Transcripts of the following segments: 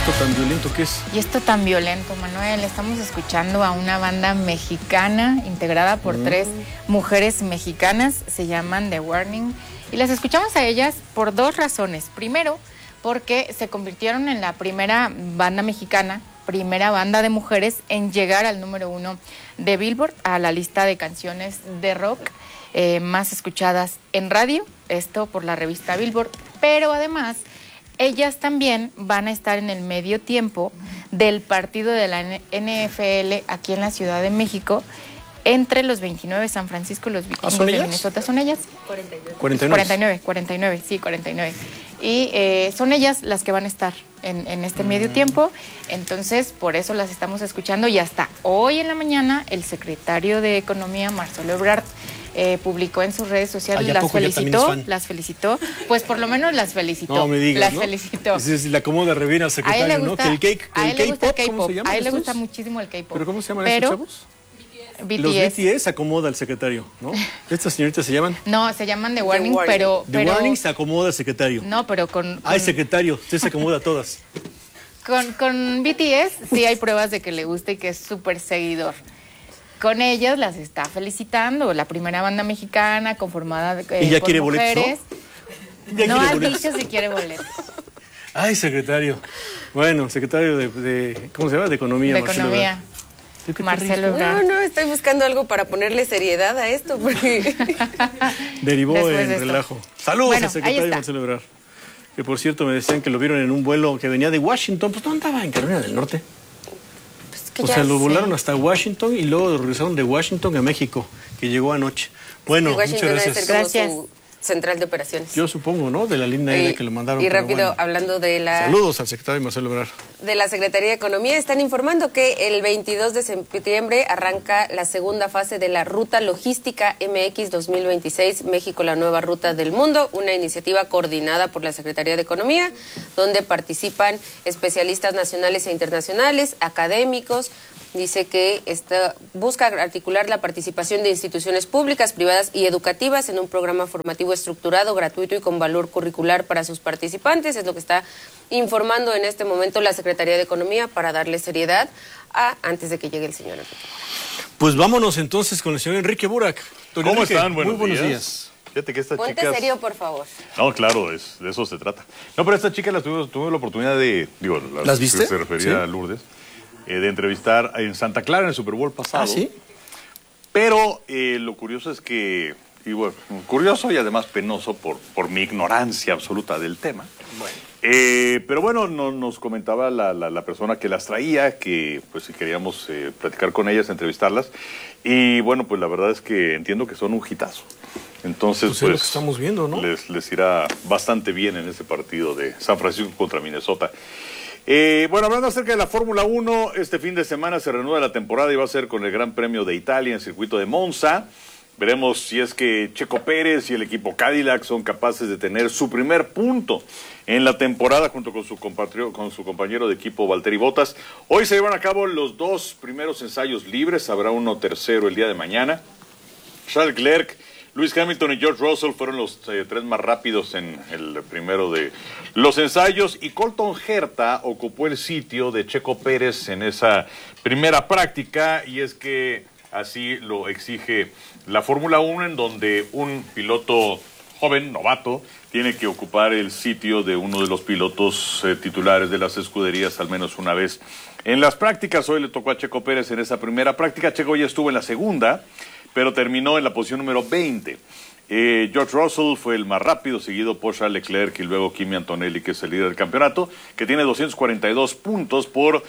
esto tan violento qué es? Y esto tan violento, Manuel, estamos escuchando a una banda mexicana integrada por 3 mujeres mexicanas, se llaman The Warning, y las escuchamos a ellas por 2 razones. Primero, porque se convirtieron en la primera banda mexicana, primera banda de mujeres en llegar al número 1 de Billboard, a la lista de canciones de rock más escuchadas en radio, esto por la revista Billboard, pero además ellas también van a estar en el medio tiempo del partido de la NFL aquí en la Ciudad de México, entre los 29 de San Francisco y los Vikingos de Minnesota. ¿Son ellas? 49, sí, 49. Y son ellas las que van a estar en este medio tiempo, entonces por eso las estamos escuchando, y hasta hoy en la mañana el secretario de Economía, Marcelo Ebrard, publicó en sus redes sociales, las felicitó, pues por lo menos las felicitó. No me digas, las ¿no? felicitó. Es la acomoda re al secretario, a él le gusta, ¿no? Que el K-pop, ¿cómo se llama? A él le gusta muchísimo el K-pop. ¿Pero cómo se llaman estos chavos? BTS. Los BTS acomoda el secretario, ¿no? ¿Estas señoritas se llaman? No, se llaman The Warning, pero... The Warning se acomoda el secretario. No, pero con... Ay, secretario, usted se acomoda a todas. Con BTS sí hay pruebas de que le gusta y que es súper seguidor. Con ellas las está felicitando, la primera banda mexicana conformada ¿Y ya por quiere mujeres. Boletos, ¿no? No has dicho si quiere boletos. Ay, secretario. Bueno, secretario de ¿cómo se llama? De Economía. De Economía. Marcelo Ebrard. No, estoy buscando algo para ponerle seriedad a esto, porque... Derivó en relajo. Saludos al secretario Marcelo Ebrard. Que por cierto me decían que lo vieron en un vuelo que venía de Washington. Pues no andaba en Carolina del Norte. O sea, lo volaron hasta Washington y luego lo regresaron de Washington a México, que llegó anoche. Bueno, muchas gracias. Gracias. Central de Operaciones. Yo supongo, ¿no? De la línea aérea que lo mandaron. Y rápido, bueno, hablando de la... Saludos al secretario Marcelo Ebrard. De la Secretaría de Economía, están informando que el 22 de septiembre arranca la segunda fase de la Ruta Logística MX 2026, México, la nueva ruta del mundo, una iniciativa coordinada por la Secretaría de Economía, donde participan especialistas nacionales e internacionales, académicos. Dice que busca articular la participación de instituciones públicas, privadas y educativas en un programa formativo estructurado, gratuito y con valor curricular para sus participantes. Es lo que está informando en este momento la Secretaría de Economía para darle seriedad antes de que llegue el señor Enrique Burak. Pues vámonos entonces con el señor Enrique Burak. ¿Cómo están? Muy buenos días. Fíjate que estas Ponte chicas... serio, por favor. No, claro, de eso se trata. No, pero estas chicas tuve la oportunidad de... Digo, ¿las viste? Se refería a Lourdes. De entrevistar en Santa Clara en el Super Bowl pasado. ¿Ah, sí? Pero lo curioso es que, y bueno, curioso y además penoso por mi ignorancia absoluta del tema. Bueno. Pero bueno, nos comentaba la persona que las traía, que pues si queríamos platicar con ellas, entrevistarlas. Y bueno, pues la verdad es que entiendo que son un hitazo. Entonces, pues es lo que estamos viendo, ¿no? Les irá bastante bien en ese partido de San Francisco contra Minnesota. Bueno, hablando acerca de la Fórmula 1, este fin de semana se reanuda la temporada y va a ser con el Gran Premio de Italia en el circuito de Monza. Veremos si es que Checo Pérez y el equipo Cadillac son capaces de tener su primer punto en la temporada junto con su compañero de equipo Valtteri Bottas. Hoy se llevan a cabo los 2 primeros ensayos libres, habrá uno tercero el día de mañana. Charles Leclerc, Lewis Hamilton y George Russell fueron los 3 más rápidos en el primero de los ensayos, y Colton Herta ocupó el sitio de Checo Pérez en esa primera práctica, y es que así lo exige la Fórmula 1, en donde un piloto joven, novato, tiene que ocupar el sitio de uno de los pilotos titulares de las escuderías al menos una vez en las prácticas. Hoy le tocó a Checo Pérez en esa primera práctica. Checo ya estuvo en la segunda, pero terminó en la posición número 20. George Russell fue el más rápido, seguido por Charles Leclerc y luego Kimi Antonelli, que es el líder del campeonato, que tiene 242 puntos por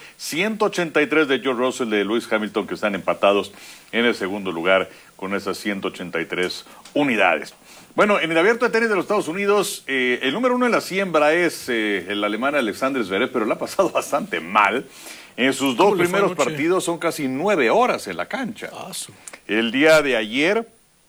183 de George Russell, de Lewis Hamilton, que están empatados en el segundo lugar con esas 183 unidades. Bueno, en el abierto de tenis de los Estados Unidos, el número 1 en la siembra es el alemán Alexander Zverev, pero le ha pasado bastante mal. En sus 2 primeros partidos son casi 9 horas en la cancha. El día de ayer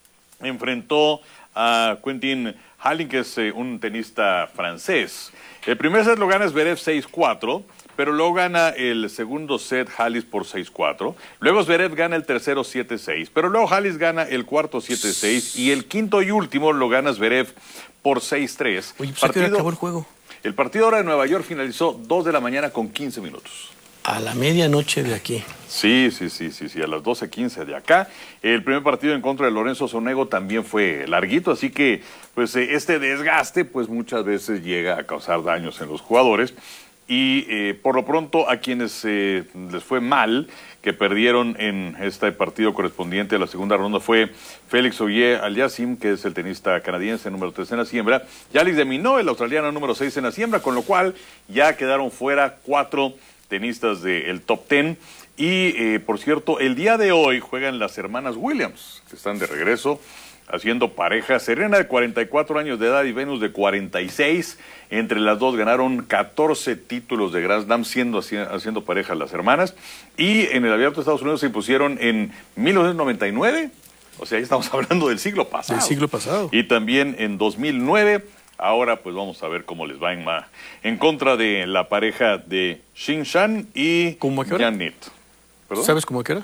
enfrentó a Quentin Halling, que es un tenista francés. El primer set lo gana Zverev 6-4, pero luego gana el segundo set Halys por 6-4. Luego Zverev gana el tercero 7-6, pero luego Halys gana el cuarto 7-6 y el quinto y último lo gana Zverev por 6-3. Oye, pues ¿a qué hora acabó el juego? El partido ahora de Nueva York finalizó 2 de la mañana con 15 minutos. A la medianoche de aquí. Sí, a las 12:15 de acá. El primer partido en contra de Lorenzo Sonego también fue larguito, así que pues este desgaste pues muchas veces llega a causar daños en los jugadores. Y por lo pronto a quienes les fue mal, que perdieron en este partido correspondiente a la segunda ronda, fue Félix Auger-Aliassime, que es el tenista canadiense número 3 en la siembra, y Alex de Minaur, el australiano número 6 en la siembra, con lo cual ya quedaron fuera 4 tenistas del top 10. Y por cierto, el día de hoy juegan las hermanas Williams, que están de regreso haciendo pareja. Serena, de 44 años de edad, y Venus, de 46. Entre las dos ganaron 14 títulos de Grand Slam haciendo pareja las hermanas. Y en el Abierto de Estados Unidos se impusieron en 1999. O sea, ya estamos hablando del siglo pasado. Del siglo pasado. Y también en 2009. Ahora pues vamos a ver cómo les va en contra de la pareja de Xin Shan y Yanit. ¿Sabes cómo que era?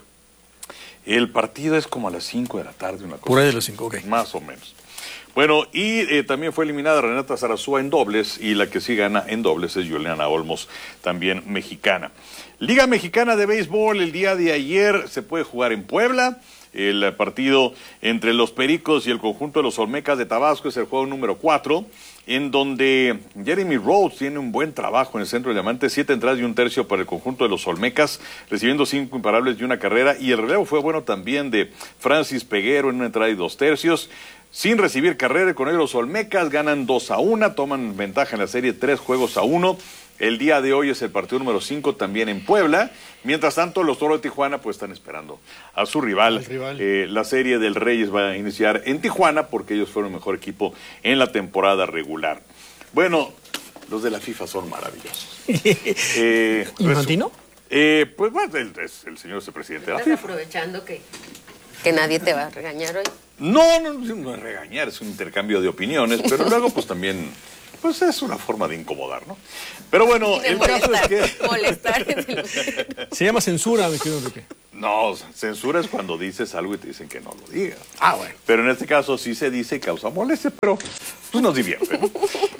El partido es como a las 5 de la tarde, una cosa. Por ahí de las 5, ok. Más o menos. Bueno, y también fue eliminada Renata Zarazúa en dobles, y la que sí gana en dobles es Juliana Olmos, también mexicana. Liga Mexicana de Béisbol, el día de ayer se puede jugar en Puebla. El partido entre los Pericos y el conjunto de los Olmecas de Tabasco es el juego número 4, en donde Jeremy Rhodes tiene un buen trabajo en el centro de diamante, 7 entradas y 1/3 para el conjunto de los Olmecas, recibiendo 5 imparables y 1 carrera, y el relevo fue bueno también de Francis Peguero en 1 entrada y 2/3. Sin recibir carrera, con ellos los Olmecas ganan 2-1, toman ventaja en la serie 3-1. El día de hoy es el partido número 5 también en Puebla. Mientras tanto, los Toros de Tijuana pues están esperando a su rival. La serie del Reyes va a iniciar en Tijuana porque ellos fueron el mejor equipo en la temporada regular. Bueno, los de la FIFA son maravillosos. ¿Infantino? Pues bueno, el señor es el presidente de la FIFA. Aprovechando que nadie te va a regañar hoy. No es regañar, es un intercambio de opiniones, pero luego pues también... Pues es una forma de incomodar, ¿no? Pero bueno, el caso es que... Molestar. Se llama censura, mi querido Enrique. No, censura es cuando dices algo y te dicen que no lo digas. Bueno. Pero en este caso sí se dice y causa molestia, pero pues nos divierte, ¿no?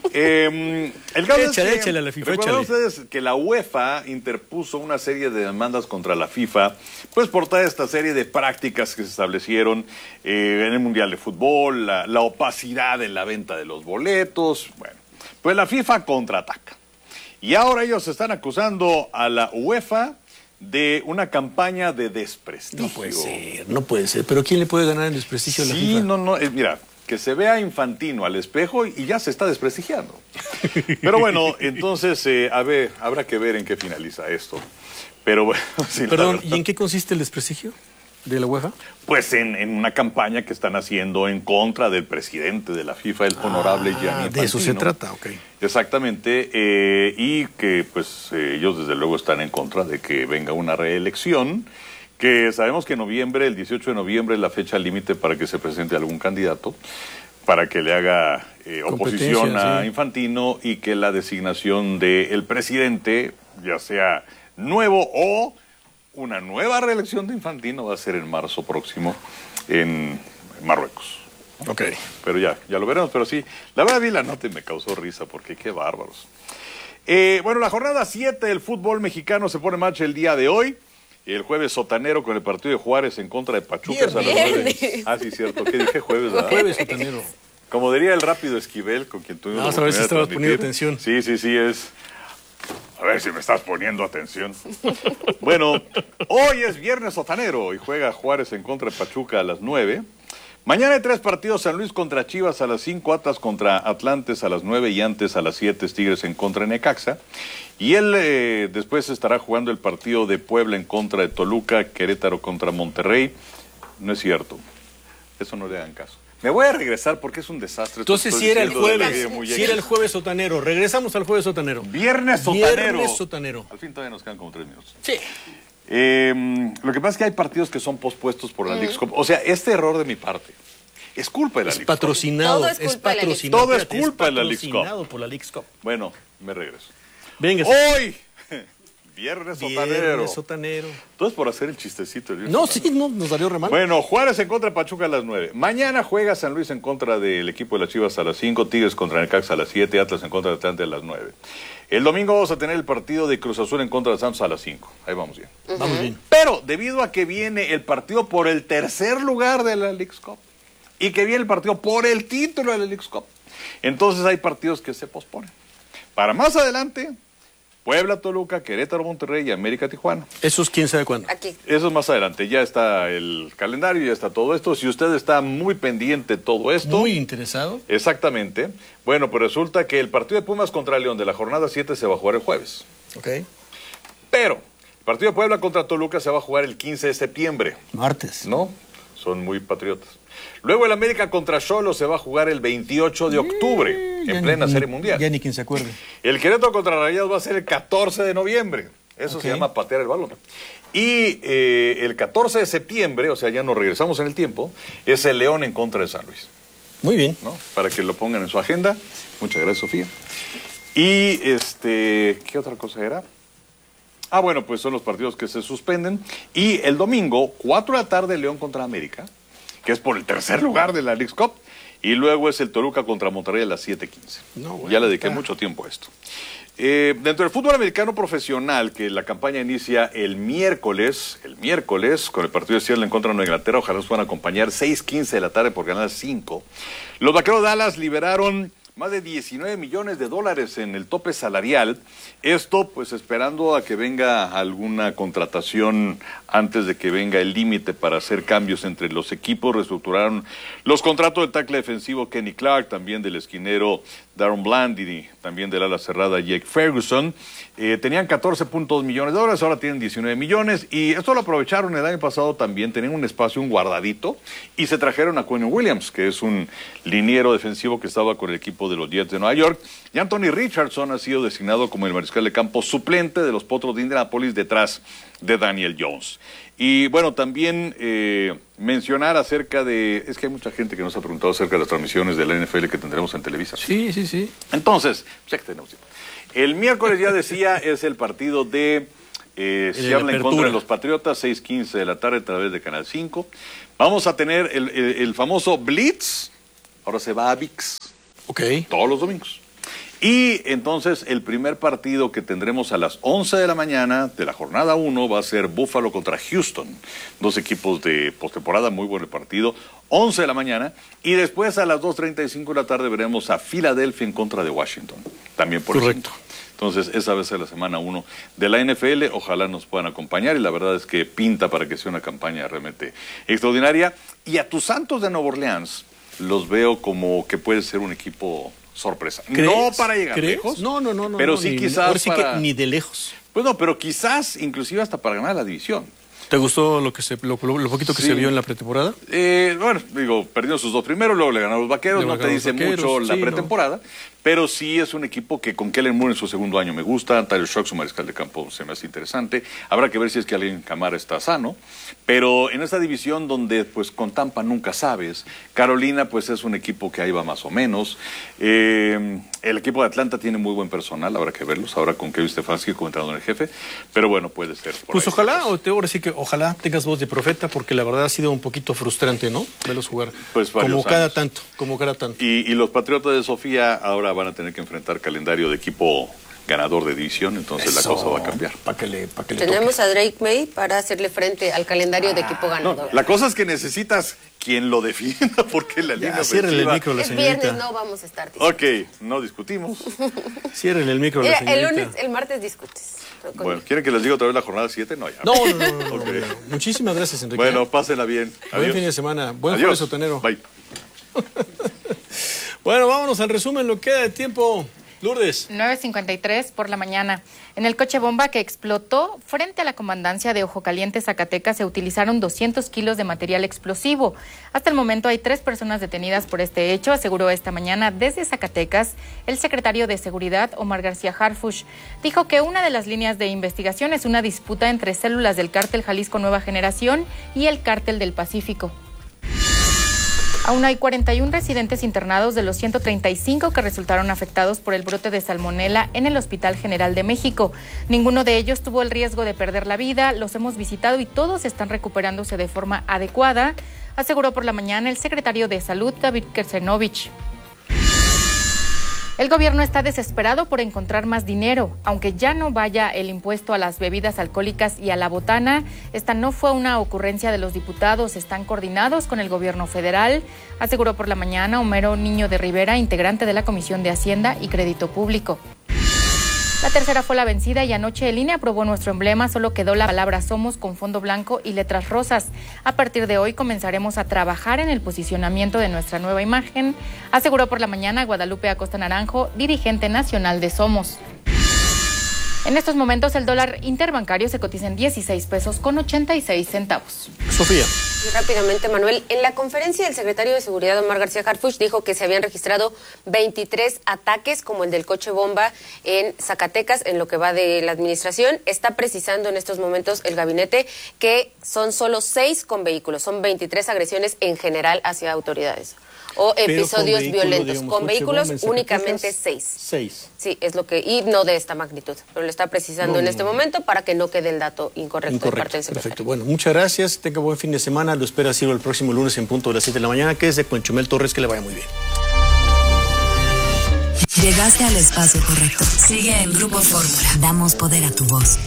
El caso es que, échale a la FIFA, recuerdan ustedes que la UEFA interpuso una serie de demandas contra la FIFA, pues por toda esta serie de prácticas que se establecieron en el Mundial de Fútbol, la opacidad en la venta de los boletos. Bueno, pues la FIFA contraataca. Y ahora ellos están acusando a la UEFA de una campaña de desprestigio. No puede ser. ¿Pero quién le puede ganar el desprestigio a la FIFA? Sí, mira, que se vea Infantino al espejo y ya se está desprestigiando. Pero bueno, entonces, habrá que ver en qué finaliza esto. Pero bueno, sí, perdón, ¿y en qué consiste el desprestigio de la UEFA? Pues en una campaña que están haciendo en contra del presidente de la FIFA, el honorable Gianni Infantino. De eso se trata, ok. Exactamente, y que pues ellos desde luego están en contra de que venga una reelección, que sabemos que el 18 de noviembre es la fecha límite para que se presente algún candidato, para que le haga oposición a Infantino, y que la designación del presidente, ya sea nuevo o una nueva reelección de Infantino, va a ser en marzo próximo en Marruecos. Ok. Pero ya lo veremos, pero sí, la verdad vi la nota y me causó risa porque qué bárbaros. Bueno, la jornada 7 del fútbol mexicano se pone en marcha el día de hoy. El jueves sotanero con el partido de Juárez en contra de Pachuca a las 9. Ah, sí, cierto. ¿Qué dije? Jueves, ¿verdad? Jueves sotanero. Como diría el rápido Esquivel, con quien tuvimos la otra vez estabas transmitir. poniendo atención. Sí, es... A ver si me estás poniendo atención. Bueno, hoy es viernes sotanero y juega Juárez en contra de Pachuca a las 9. Mañana hay 3 partidos: San Luis contra Chivas a las 5, Atlas contra Atlantes a las 9 y antes a las 7 Tigres en contra de Necaxa. Y él después estará jugando el partido de Puebla en contra de Toluca, Querétaro contra Monterrey. No es cierto, eso no le hagan caso. Me voy a regresar porque es un desastre. Entonces si era el jueves sotanero. Regresamos al jueves sotanero. Viernes sotanero. Viernes sotanero. Al fin todavía nos quedan como 3 minutos. Sí. Lo que pasa es que hay partidos que son pospuestos por la Leagues Cup. O sea, este error de mi parte es culpa de la Leagues Cup. Patrocinado. Todo es culpa de la Leagues Cup. Todo es culpa de la Leagues Cup. Patrocinado por la Leagues Cup. Bueno, me regreso. Venga. Hoy, Viernes sotanero. Todo es por hacer el chistecito. No, sí, no, nos salió re mal. Bueno, Juárez en contra de Pachuca a las 9. Mañana juega San Luis en contra del equipo de las Chivas a las 5, Tigres contra Necaxa a las 7, Atlas en contra de Atlante a las 9. El domingo vamos a tener el partido de Cruz Azul en contra de Santos a las 5. Ahí vamos bien. Vamos bien. Pero debido a que viene el partido por el tercer lugar de la Leagues Cup y que viene el partido por el título de la Leagues Cup, entonces hay partidos que se posponen. Para más adelante, Puebla, Toluca, Querétaro, Monterrey y América, Tijuana. ¿Eso es quién sabe cuándo? Aquí. Eso es más adelante. Ya está el calendario, ya está todo esto. Si usted está muy pendiente de todo esto. Muy interesado. Exactamente. Bueno, pues resulta que el partido de Pumas contra León de la jornada 7 se va a jugar el jueves. Ok. Pero el partido de Puebla contra Toluca se va a jugar el 15 de septiembre. Martes. ¿No? Son muy patriotas. Luego el América contra Xolos se va a jugar el 28 de octubre, en plena Serie Mundial. Ya ni quien se acuerde. El Querétaro contra Rayados va a ser el 14 de noviembre. Eso se llama patear el balón. Y el 14 de septiembre, o sea, ya nos regresamos en el tiempo, es el León en contra de San Luis. Muy bien. ¿No? Para que lo pongan en su agenda. Muchas gracias, Sofía. Y, ¿qué otra cosa era? Ah, bueno, pues son los partidos que se suspenden. Y el domingo, 4 de la tarde, León contra América, que es por el tercer lugar de la Leagues Cup. Y luego es el Toluca contra Monterrey a las 7:15. No, bueno, ya le dediqué mucho tiempo a esto. Dentro del fútbol americano profesional, que la campaña inicia el miércoles, con el partido de Seattle en contra de Nueva Inglaterra, ojalá nos puedan acompañar, 6:15 de la tarde por ganar 5. Los Vaqueros de Dallas liberaron más de $19 millones en el tope salarial. Esto, pues, esperando a que venga alguna contratación antes de que venga el límite para hacer cambios entre los equipos. Reestructuraron los contratos del tackle defensivo Kenny Clark, también del esquinero Darren Bland y también del ala cerrada Jake Ferguson. Tenían $14.2 millones, ahora tienen 19 millones. Y esto lo aprovecharon el año pasado también. Tenían un espacio, un guardadito, y se trajeron a Quentin Williams, que es un liniero defensivo que estaba con el equipo de los Jets de Nueva York. Y Anthony Richardson ha sido designado como el mariscal de campo suplente de los Potros de Indianapolis detrás de Daniel Jones. Y bueno, también mencionar acerca de... Es que hay mucha gente que nos ha preguntado acerca de las transmisiones de la NFL que tendremos en Televisa. Sí, sí, sí. Entonces, ya que tenemos tiempo. El miércoles, ya decía, es el partido de Seattle en contra de los Patriotas, 6:15 de la tarde a través de Canal 5. Vamos a tener el famoso Blitz, ahora se va a ViX. Ok. Todos los domingos. Y entonces el primer partido que tendremos a las 11 de la mañana de la jornada 1 va a ser Buffalo contra Houston. Dos equipos de postemporada, muy buen partido. 11 de la mañana. Y después a las 2:35 de la tarde veremos a Filadelfia en contra de Washington. También por correcto. Entonces, esa va a ser la semana 1 de la NFL. Ojalá nos puedan acompañar y la verdad es que pinta para que sea una campaña realmente extraordinaria. Y a tus Santos de Nueva Orleans los veo como que puede ser un equipo sorpresa. ¿Crees? No para llegar lejos. No. Pero no, sí ni, quizás ahora sí para... que ni de lejos. Pues no, pero quizás inclusive hasta para ganar la división. ¿Te gustó lo poquito que se vio en la pretemporada? Bueno, digo, perdieron sus dos primeros, luego le ganaron los Vaqueros, no te dice mucho la pretemporada, pero sí es un equipo que con Kellen Moore en su segundo año me gusta, Tyler Shock, su mariscal de campo, se me hace interesante. Habrá que ver si es que alguien Camara está sano, pero en esta división donde pues con Tampa nunca sabes, Carolina pues es un equipo que ahí va más o menos. El equipo de Atlanta tiene muy buen personal, habrá que verlos, ahora con Kevin Stefanski como entrenador en el jefe, pero bueno, puede ser. Pues ojalá, ahora sí que ojalá tengas voz de profeta, porque la verdad ha sido un poquito frustrante, ¿no? Verlos jugar. Pues como cada tanto. Y los Patriotas de Sofía ahora van a tener que enfrentar calendario de equipo ganador de división, entonces la cosa va a cambiar. Tenemos a Drake May para hacerle frente al calendario de equipo ganador. No, la cosa es que necesitas quien lo defienda, porque la línea ciérrele el micro, la señorita. Es viernes, no vamos a estar discutiendo. Ok, no discutimos. Ciérrele el micro, la señorita. El martes discutes. Bueno, ¿quieren que les diga otra vez la jornada 7? No, ya. No. Muchísimas gracias, Enrique. Bueno, pásenla bien. Buen fin de semana. Buen jueves sotanero. Bye. Bueno, vámonos al resumen, lo que queda de tiempo. Lourdes. 9:53 por la mañana. En el coche bomba que explotó frente a la comandancia de Ojo Caliente, Zacatecas, se utilizaron 200 kilos de material explosivo. Hasta el momento hay 3 personas detenidas por este hecho, aseguró esta mañana desde Zacatecas el secretario de Seguridad, Omar García Harfuch. Dijo que una de las líneas de investigación es una disputa entre células del cártel Jalisco Nueva Generación y el cártel del Pacífico. Aún hay 41 residentes internados de los 135 que resultaron afectados por el brote de salmonela en el Hospital General de México. Ninguno de ellos tuvo el riesgo de perder la vida, los hemos visitado y todos están recuperándose de forma adecuada, aseguró por la mañana el secretario de Salud, David Kersenovich. El gobierno está desesperado por encontrar más dinero. Aunque ya no vaya el impuesto a las bebidas alcohólicas y a la botana, esta no fue una ocurrencia de los diputados, están coordinados con el gobierno federal, aseguró por la mañana Homero Niño de Rivera, integrante de la Comisión de Hacienda y Crédito Público. La tercera fue la vencida y anoche el INE aprobó nuestro emblema, solo quedó la palabra Somos con fondo blanco y letras rosas. A partir de hoy comenzaremos a trabajar en el posicionamiento de nuestra nueva imagen, aseguró por la mañana Guadalupe Acosta Naranjo, dirigente nacional de Somos. En estos momentos el dólar interbancario se cotiza en 16 pesos con 86 centavos. Sofía. Y rápidamente, Manuel, en la conferencia del secretario de Seguridad, Omar García Harfuch, dijo que se habían registrado 23 ataques, como el del coche bomba en Zacatecas, en lo que va de la administración. Está precisando en estos momentos el gabinete que son solo 6 con vehículos, son 23 agresiones en general hacia autoridades. O episodios violentos. Con vehículos únicamente 6. 6. Sí, es lo que, y no de esta magnitud, pero lo está precisando en este momento para que no quede el dato incorrecto de parte del secretario. Perfecto. Bueno, muchas gracias. Tenga buen fin de semana. Lo espero así el próximo lunes en punto de las 7 de la mañana. Quédese con Chumel Torres, que le vaya muy bien. Llegaste al espacio correcto. Sigue en Grupo Fórmula. Damos poder a tu voz.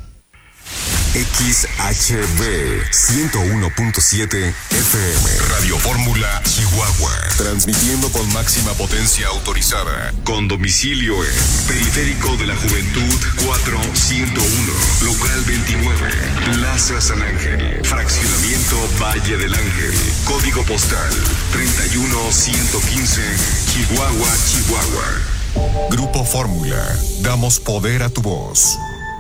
XHB 101.7 FM Radio Fórmula Chihuahua, transmitiendo con máxima potencia autorizada, con domicilio en Periférico de la Juventud 4101, local 29, Plaza San Ángel, fraccionamiento Valle del Ángel, código postal 31115, Chihuahua, Chihuahua. Grupo Fórmula, damos poder a tu voz.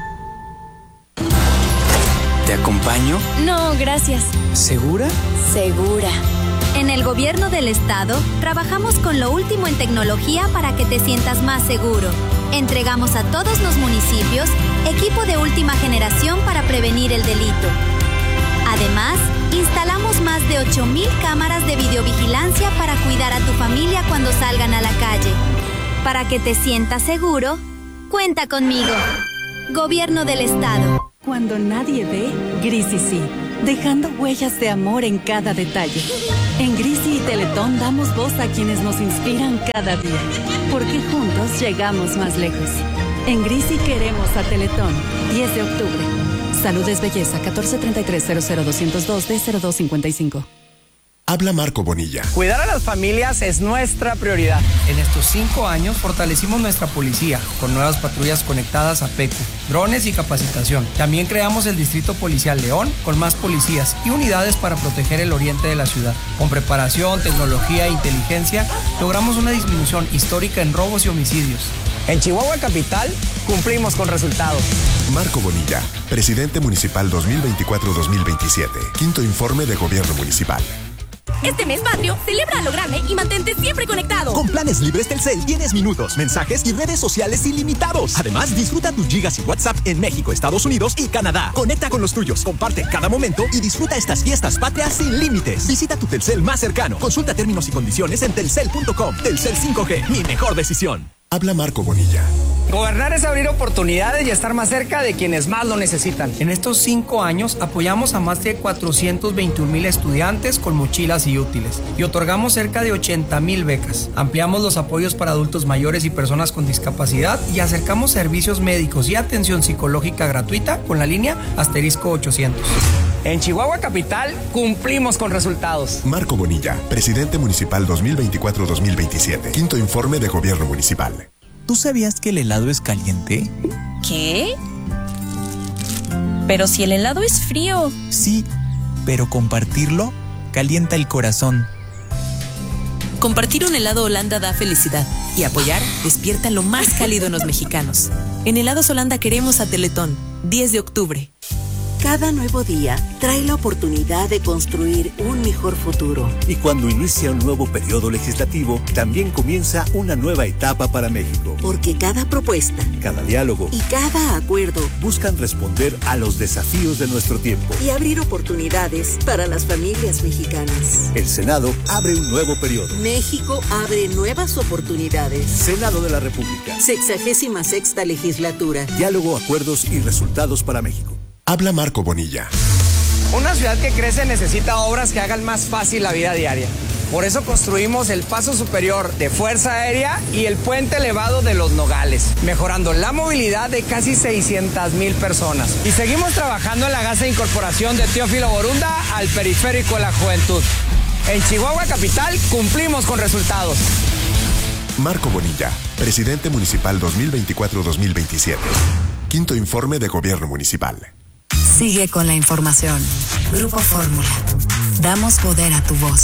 ¿Te acompaño? No, gracias. ¿Segura? Segura. En el gobierno del estado, trabajamos con lo último en tecnología para que te sientas más seguro. Entregamos a todos los municipios equipo de última generación para prevenir el delito. Además, instalamos más de 8,000 cámaras de videovigilancia para cuidar a tu familia cuando salgan a la calle. Para que te sientas seguro, cuenta conmigo. Gobierno del estado. Cuando nadie ve, Grisi sí, dejando huellas de amor en cada detalle. En Grisi y Teletón damos voz a quienes nos inspiran cada día, porque juntos llegamos más lejos. En Grisi queremos a Teletón, 10 de octubre. Salud es belleza, 1433-00202-D0255. Habla Marco Bonilla. Cuidar a las familias es nuestra prioridad. En estos 5 años fortalecimos nuestra policía con nuevas patrullas conectadas a PECU, drones y capacitación. También creamos el Distrito Policial León con más policías y unidades para proteger el oriente de la ciudad. Con preparación, tecnología e inteligencia, logramos una disminución histórica en robos y homicidios. En Chihuahua Capital, cumplimos con resultados. Marco Bonilla, presidente municipal 2024-2027. Quinto informe de gobierno municipal. Este mes patrio, celebra a lo grande y mantente siempre conectado. Con planes libres Telcel tienes minutos, mensajes y redes sociales ilimitados. Además, disfruta tus gigas y WhatsApp en México, Estados Unidos y Canadá. Conecta con los tuyos, comparte cada momento y disfruta estas fiestas patrias sin límites. Visita tu Telcel más cercano. Consulta términos y condiciones en telcel.com. Telcel 5G, mi mejor decisión. Habla Marco Bonilla. Gobernar es abrir oportunidades y estar más cerca de quienes más lo necesitan. En estos 5 años apoyamos a más de 421,000 estudiantes con mochilas y útiles y otorgamos cerca de 80,000 becas. Ampliamos los apoyos para adultos mayores y personas con discapacidad y acercamos servicios médicos y atención psicológica gratuita con la línea *800. En Chihuahua Capital cumplimos con resultados. Marco Bonilla, presidente municipal 2024-2027. Quinto informe de gobierno municipal. ¿Tú sabías que el helado es caliente? ¿Qué? Pero si el helado es frío. Sí, pero compartirlo calienta el corazón. Compartir un helado Holanda da felicidad y apoyar despierta lo más cálido en los mexicanos. En Helados Holanda queremos a Teletón, 10 de octubre. Cada nuevo día trae la oportunidad de construir un mejor futuro. Y cuando inicia un nuevo periodo legislativo, también comienza una nueva etapa para México. Porque cada propuesta, cada diálogo y cada acuerdo buscan responder a los desafíos de nuestro tiempo y abrir oportunidades para las familias mexicanas. El Senado abre un nuevo periodo. México abre nuevas oportunidades. Senado de la República. 66ª legislatura. Diálogo, acuerdos y resultados para México. Habla Marco Bonilla. Una ciudad que crece necesita obras que hagan más fácil la vida diaria. Por eso construimos el paso superior de Fuerza Aérea y el puente elevado de Los Nogales, mejorando la movilidad de casi 600,000 personas. Y seguimos trabajando en la gas de incorporación de Teófilo Borunda al periférico de la juventud. En Chihuahua Capital cumplimos con resultados. Marco Bonilla, presidente municipal 2024-2027. Quinto informe de gobierno municipal. Sigue con la información. Grupo Fórmula. Damos poder a tu voz.